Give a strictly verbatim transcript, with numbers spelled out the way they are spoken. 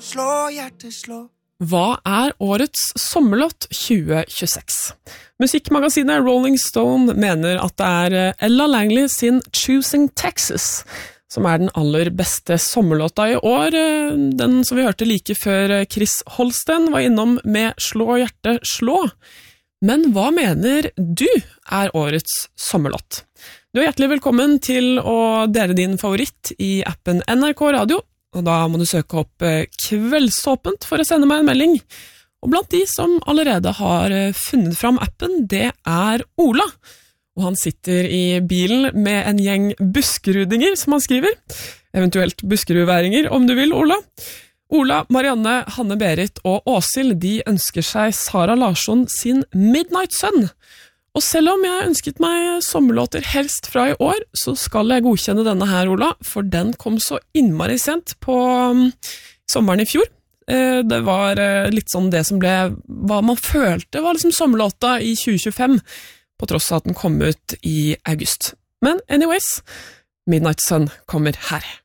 Slå, hjerte, slå. Hva er årets sommerlåt tjue tjueseks? Musikkmagasinet Rolling Stone mener at det er Ella Langley sin Choosing Texas som er den aller beste sommerlåta i år, den som vi hørte like før Chris Holsten var innom med Slå hjerte slå. Men hva mener du er årets sommerlåt? Du er hjertelig velkommen til å dele din favoritt i appen N R K Radio, og da må du søke opp Kveldsåpent for å sende meg en melding. Og blant de som allerede har funnet fram appen, det er Ola. Og han sitter i bilen med en gjeng buskerudinger, som han skriver. Eventuelt buskerudværinger, om du vil, Ola. Ola, Marianne, Hanne-Berit og Åshild, de ønsker seg Sara Larsson sin Midnight Sun. Og selv om jeg ønsket meg sommerlåter helst fra i år, så skal jeg godkjenne denne her, Ola, for den kom så innmari sent på um, sommeren i fjor. Eh, det var eh, litt sånn det som ble, hva man følte var liksom sommerlåta i tjue tjuefem, på tross av at den kom ut i august. Men anyways, Midnight Sun kommer her.